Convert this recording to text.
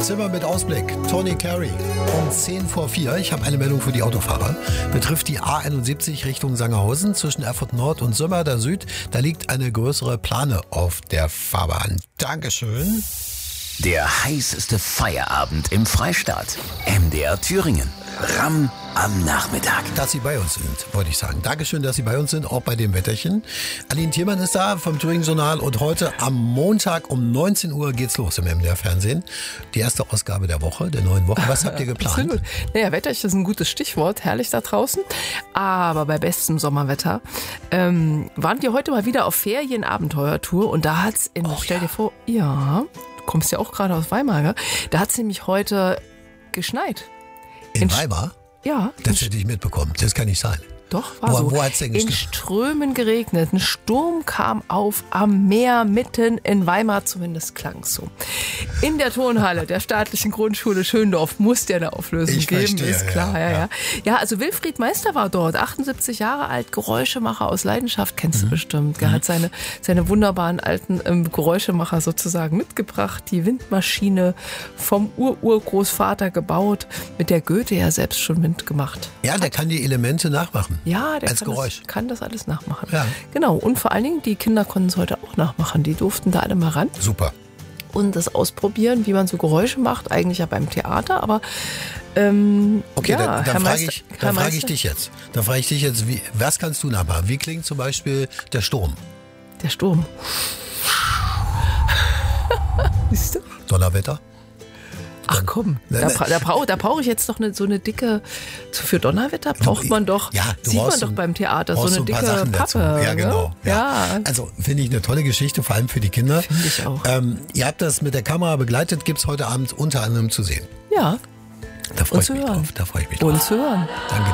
Jetzt sind wir mit Ausblick. Tony Carey um 10 vor 4. Ich habe eine Meldung für die Autofahrer. Betrifft die A71 Richtung Sangerhausen zwischen Erfurt Nord und Sömmerda Süd. Da liegt eine größere Plane auf der Fahrbahn. Dankeschön. Der heißeste Feierabend im Freistaat. MDR Thüringen. Ramm am Nachmittag. Dass Sie bei uns sind, wollte ich sagen. Dankeschön, dass Sie bei uns sind, auch bei dem Wetterchen. Aline Thiermann ist da vom Thüringen-Journal und heute am Montag um 19 Uhr geht's los im MDR-Fernsehen. Die erste Ausgabe der Woche, der neuen Woche. Was habt ihr geplant? Naja, Wetterchen ist ein gutes Stichwort. Herrlich da draußen. Aber bei bestem Sommerwetter waren wir heute mal wieder auf Ferienabenteuertour und da hat's stell dir vor, ja, du kommst ja auch gerade aus Weimar, gell? Da hat's nämlich heute geschneit. In Weimar? Ja. Das hätte ich mitbekommen. Das kann nicht sein. Doch, war so. Wo hat's denn in Strömen geregnet. Ein Sturm kam auf am Meer mitten in Weimar, zumindest klang es so. In der Turnhalle der staatlichen Grundschule Schöndorf muss ja eine Auflösung geben, ist klar. Ja, also Wilfried Meister war dort, 78 Jahre alt, Geräuschemacher aus Leidenschaft, kennst du bestimmt. Er hat seine wunderbaren alten Geräuschemacher sozusagen mitgebracht, die Windmaschine vom Urgroßvater gebaut, mit der Goethe ja selbst schon Wind gemacht. Ja, der kann die Elemente nachmachen. Ja, der kann das alles nachmachen. Ja. Genau, und vor allen Dingen, die Kinder konnten es heute auch nachmachen. Die durften da alle mal ran. Super. Und das ausprobieren, wie man so Geräusche macht, eigentlich ja beim Theater, aber okay, ja, dann frage ich dich jetzt. Was kannst du nachmachen? Wie klingt zum Beispiel der Sturm? Der Sturm. Siehst du? Donnerwetter? Ach komm, da brauche ich jetzt doch so eine dicke, für Donnerwetter braucht man doch, sieht man doch beim Theater, so eine dicke Pappe. Ja, genau. Ja. Also finde ich eine tolle Geschichte, vor allem für die Kinder. Finde ich auch. Ihr habt das mit der Kamera begleitet, gibt es heute Abend unter anderem zu sehen. Ja. Da freue ich mich drauf. Und zu hören. Danke dir.